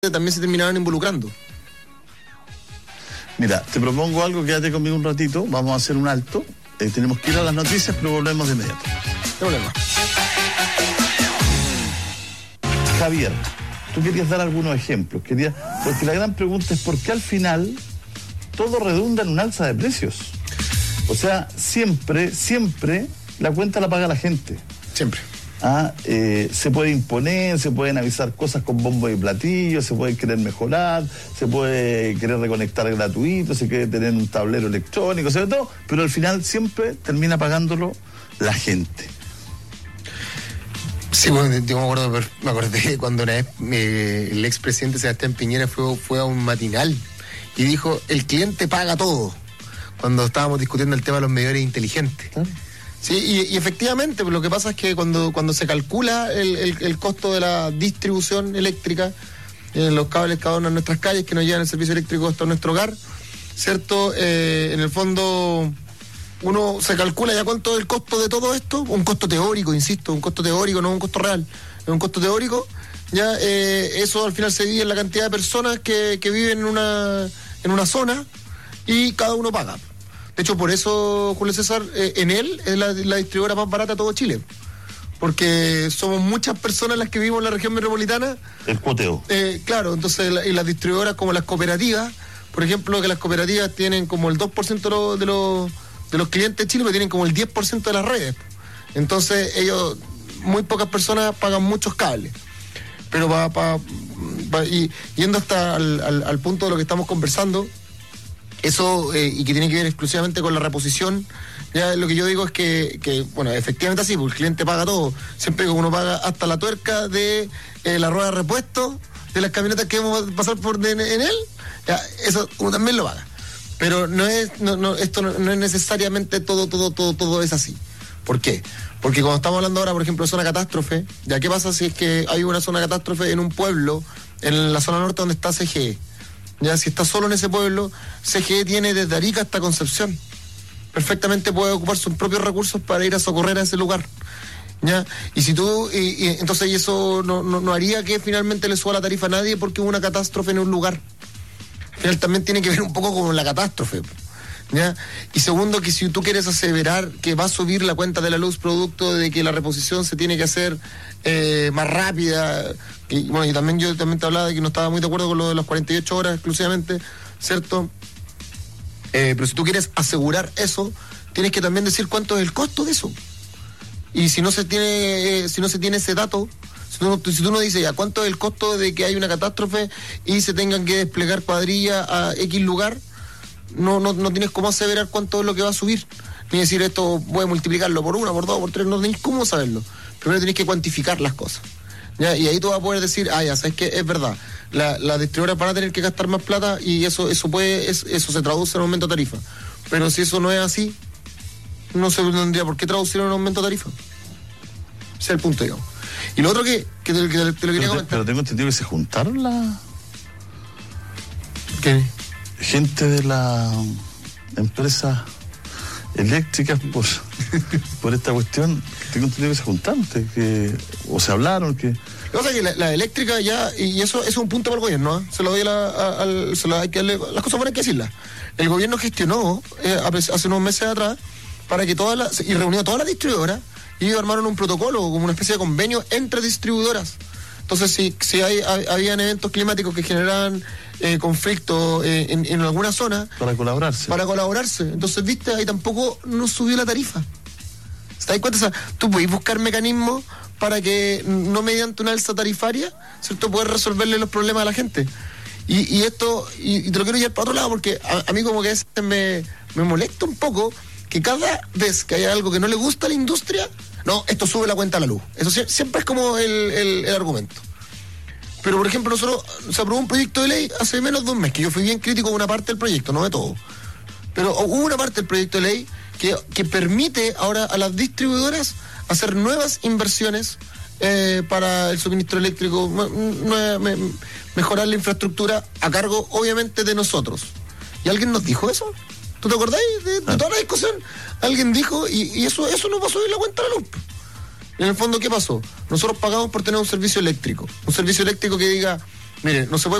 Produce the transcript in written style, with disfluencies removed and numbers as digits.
también se terminaron involucrando. Mira, te propongo algo, quédate conmigo un ratito, vamos a hacer un alto, tenemos que ir a las noticias, pero volvemos de inmediato. No problema. Javier, tú querías dar algunos ejemplos, porque la gran pregunta es ¿por qué al final todo redunda en un alza de precios? O sea, siempre la cuenta la paga la gente. Siempre. Se puede imponer, se pueden avisar cosas con bombo y platillo, se puede querer mejorar, se puede querer reconectar gratuito, se quiere tener un tablero electrónico, sobre todo, pero al final siempre termina pagándolo la gente. Sí, bueno, yo me acordé cuando una vez el expresidente Sebastián Piñera fue a un matinal y dijo, el cliente paga todo, cuando estábamos discutiendo el tema de los medidores inteligentes. Sí, y efectivamente, lo que pasa es que cuando se calcula el costo de la distribución eléctrica, los cables cada una de nuestras calles que nos llevan el servicio eléctrico hasta nuestro hogar, ¿cierto? En el fondo, uno se calcula ya cuánto es el costo de todo esto, un costo teórico, insisto, un costo teórico, no un costo real, es un costo teórico, ya eso al final se divide en la cantidad de personas que viven en una zona y cada uno paga. De hecho, por eso, Julio César, Enel es la distribuidora más barata de todo Chile. Porque somos muchas personas las que vivimos en la región metropolitana. El cuoteo. Claro, entonces, y las distribuidoras como las cooperativas, por ejemplo, que las cooperativas tienen como el 2% de los clientes de Chile, pero tienen como el 10% de las redes. Entonces, muy pocas personas pagan muchos cables. Pero yendo hasta al punto de lo que estamos conversando, eso, y que tiene que ver exclusivamente con la reposición, ya lo que yo digo es que bueno, efectivamente así, porque el cliente paga todo. Siempre que uno paga hasta la tuerca de la rueda de repuesto de las camionetas que vamos a pasar por en él, ya, eso uno también lo paga. Pero esto no es necesariamente todo es así. ¿Por qué? Porque cuando estamos hablando ahora, por ejemplo, de zona catástrofe, ya qué pasa si es que hay una zona catástrofe en un pueblo, en la zona norte donde está CGE. Ya, si está solo en ese pueblo, CGE tiene desde Arica hasta Concepción. Perfectamente puede ocupar sus propios recursos para ir a socorrer a ese lugar. ¿Ya? Y si tú, entonces eso no haría que finalmente le suba la tarifa a nadie porque hubo una catástrofe en un lugar. Al final también tiene que ver un poco con la catástrofe. ¿Ya? Y segundo, que si tú quieres aseverar que va a subir la cuenta de la luz producto de que la reposición se tiene que hacer más rápida, y bueno, yo también te hablaba de que no estaba muy de acuerdo con lo de las 48 horas exclusivamente, ¿cierto? Pero si tú quieres asegurar eso, tienes que también decir cuánto es el costo de eso. Y si no se tiene ese dato, si tú no dices ya cuánto es el costo de que hay una catástrofe y se tengan que desplegar cuadrillas a X lugar, no tienes cómo aseverar cuánto es lo que va a subir, ni decir esto voy a multiplicarlo por 1, por 2, por 3, no tenés cómo saberlo. Primero tenés que cuantificar las cosas, ¿ya? Y ahí tú vas a poder decir, ya sabes que es verdad, la distribuidora van a tener que gastar más plata y eso se traduce en aumento de tarifa. Pero si eso no es así, no se tendría por qué traducir en un aumento de tarifa. Ese es el punto, digamos. Y lo otro que te lo quería comentar. Pero tengo entendido que se juntaron ¿Qué? Gente de la empresa eléctricas por esta cuestión. Tengo entendido que se juntaron, o se hablaron, que... O sea que la eléctrica ya, y eso es un punto para el gobierno, ¿eh? Se lo doy hay que darle, las cosas buenas hay que decirlas. El gobierno gestionó hace unos meses atrás para que y reunió a todas las distribuidoras y ellos armaron un protocolo, como una especie de convenio entre distribuidoras. Entonces, si habían eventos climáticos que generaban conflictos en alguna zona... Para colaborarse. Entonces, viste, ahí tampoco no subió la tarifa. ¿Te das cuenta? O sea, tú podés buscar mecanismos para que, no mediante una alza tarifaria, ¿cierto?, poder resolverle los problemas a la gente. Y esto, y te lo quiero llevar para otro lado, porque a mí como que me molesta un poco que cada vez que haya algo que no le gusta a la industria, no, esto sube la cuenta a la luz. Eso siempre es como el argumento. Pero, por ejemplo, nosotros se aprobó un proyecto de ley hace menos de un mes, que yo fui bien crítico de una parte del proyecto, no de todo. Pero hubo una parte del proyecto de ley que permite ahora a las distribuidoras hacer nuevas inversiones para el suministro eléctrico, mejorar la infraestructura a cargo, obviamente, de nosotros. ¿Y alguien nos dijo eso? ¿Tú te acordás de toda la discusión? Alguien dijo, y eso no va a subir la cuenta de la luz. En el fondo, ¿qué pasó? Nosotros pagamos por tener un servicio eléctrico que diga, Mire, no se puede